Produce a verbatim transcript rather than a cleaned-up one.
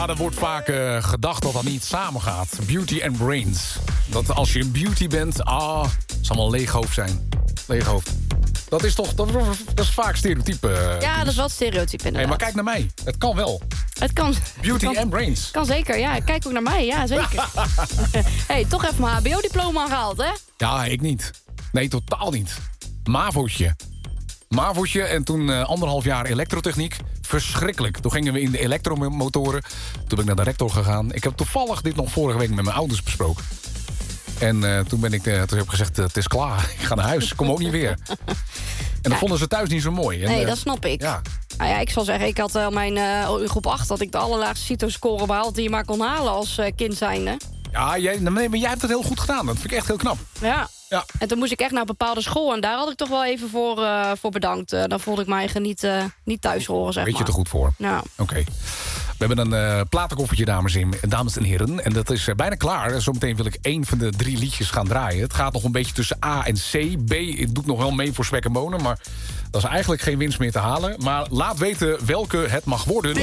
Ja, er wordt vaak uh, gedacht dat dat niet samengaat. Beauty and brains. Dat als je een beauty bent, ah, het zal wel een leeg hoofd zijn. Leeg hoofd. Dat is toch, dat, dat is vaak stereotype. Uh, ja, dat is wel stereotype inderdaad. Hey, maar kijk naar mij. Het kan wel. Het kan. Beauty kan, and brains. Kan zeker, ja. Kijk ook naar mij, ja, zeker. Hey, toch even mijn H B O-diploma gehaald, hè? Ja, ik niet. Nee, totaal niet. MAVO'tje. MAVO'tje en toen uh, anderhalf jaar elektrotechniek. Verschrikkelijk. Toen gingen we in de elektromotoren. Toen ben ik naar de rector gegaan. Ik heb toevallig dit nog vorige week met mijn ouders besproken. En uh, toen, ben ik, uh, toen heb ik gezegd, uh, het is klaar. Ik ga naar huis. Ik kom ook niet weer. En dat ja. vonden ze thuis niet zo mooi. En, nee, uh, dat snap ik. Ja. Nou ja, ik zal zeggen, ik had uh, mijn uh, in groep acht... dat ik de allerlaagste CITO-score behaald die je maar kon halen als uh, kind zijnde. Ja, jij, nee, maar jij hebt het heel goed gedaan. Dat vind ik echt heel knap. Ja. Ja. En toen moest ik echt naar een bepaalde school. En daar had ik toch wel even voor, uh, voor bedankt. Uh, dan voelde ik mij eigen niet, uh, niet thuis horen, zeg Weet je maar. er goed voor? Ja. Oké. Okay. We hebben een uh, platenkoffertje, dames en, dames en heren. En dat is uh, bijna klaar. Zometeen wil ik één van de drie liedjes gaan draaien. Het gaat nog een beetje tussen A en C. B doet nog wel mee voor spek en bonen. Maar dat is eigenlijk geen winst meer te halen. Maar laat weten welke het mag worden.